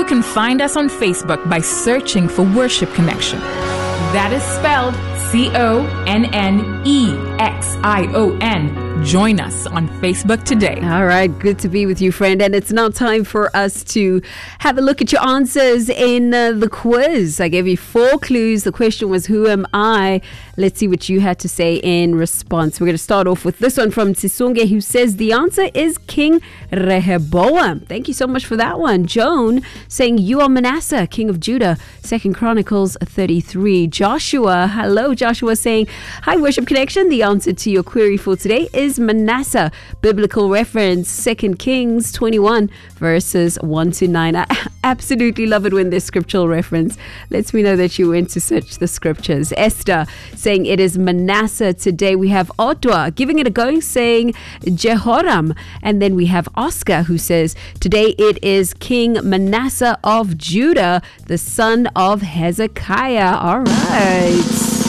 You can find us on Facebook by searching for Worship Connection. That is spelled CONNEXION. Join us on Facebook today. All right, good to be with you, friend. And it's now time for us to have a look at your answers in the quiz. I gave you 4 clues. The question was, who am I? Let's see what you had to say in response. We're going to start off with this one from Tsisonge, who says the answer is King Rehoboam. Thank you so much for that one. Joan saying you are Manasseh, King of Judah. 2 Chronicles 33. Joshua, hello Joshua, saying, hi Worship Connection. The answer to your query for today is Manasseh. Biblical reference, 2 Kings 21 verses 1 to 9. I absolutely love it when there's scriptural reference. Lets me know that you went to search the scriptures. Esther saying it is Manasseh today. We have Otwa giving it a go, saying Jehoram. And then we have Oscar, who says today it is King Manasseh of Judah, the son of Hezekiah. All right.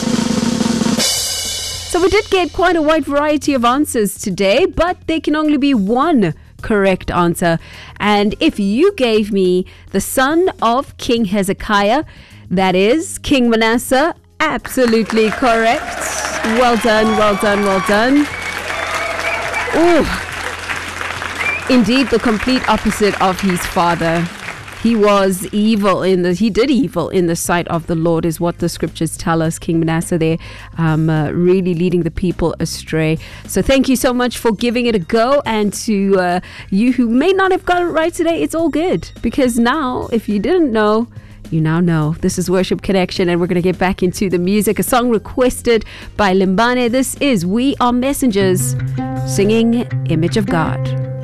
So we did get quite a wide variety of answers today, but there can only be one correct answer. And if you gave me the son of King Hezekiah, that is King Manasseh, absolutely correct. Well done, well done, well done. Ooh. Indeed, the complete opposite of his father. He did evil in the sight of the Lord, is what the scriptures tell us. King Manasseh there, really leading the people astray. So thank you so much for giving it a go. And to you who may not have got it right today, it's all good. Because now, if you didn't know, you now know. This is Worship Connection, and we're going to get back into the music. A song requested by Limbane. This is We Are Messengers, singing Image of God.